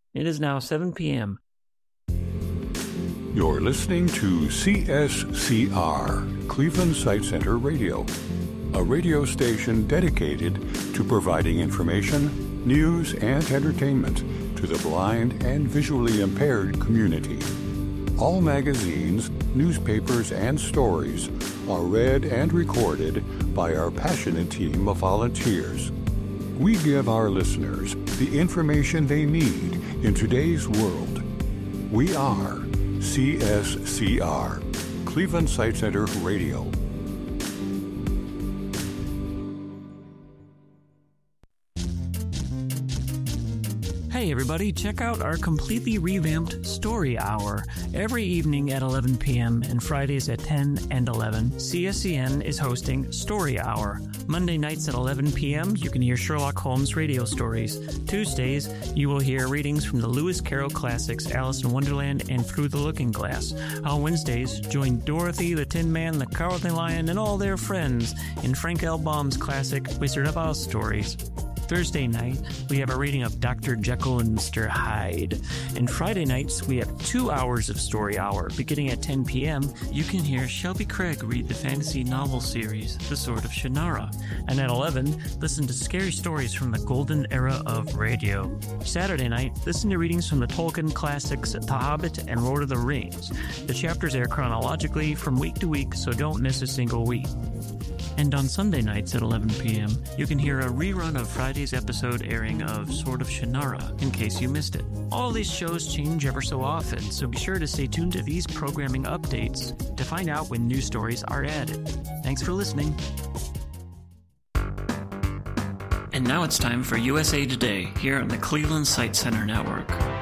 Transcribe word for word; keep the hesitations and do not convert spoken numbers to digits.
It is now seven p.m. You're listening to C S C R, Cleveland Sight Center Radio, a radio station dedicated to providing information, news, and entertainment to the blind and visually impaired community. All magazines, newspapers, and stories are read and recorded by our passionate team of volunteers. We give our listeners the information they need in today's world. We are C S C R, Cleveland Sight Center Radio. Hey everybody, check out our completely revamped Story Hour. Every evening at eleven p.m. and Fridays at ten and eleven, C S C N is hosting Story Hour. Monday nights at eleven p.m., you can hear Sherlock Holmes radio stories. Tuesdays, you will hear readings from the Lewis Carroll classics Alice in Wonderland and Through the Looking Glass. On Wednesdays, join Dorothy, the Tin Man, the Cowardly Lion, and all their friends in Frank L. Baum's classic Wizard of Oz stories. Thursday night, we have a reading of Doctor Jekyll and Mister Hyde. And Friday nights, we have two hours of Story Hour. Beginning at ten p.m., you can hear Shelby Craig read the fantasy novel series, The Sword of Shannara. And at eleven, listen to scary stories from the golden era of radio. Saturday night, listen to readings from the Tolkien classics, The Hobbit and Lord of the Rings. The chapters air chronologically from week to week, so don't miss a single week. And on Sunday nights at eleven p.m., you can hear a rerun of Friday's episode airing of Sword of Shannara, in case you missed it. All these shows change ever so often, so be sure to stay tuned to these programming updates to find out when new stories are added. Thanks for listening. And now it's time for U S A Today, here on the Cleveland Sight Center Network.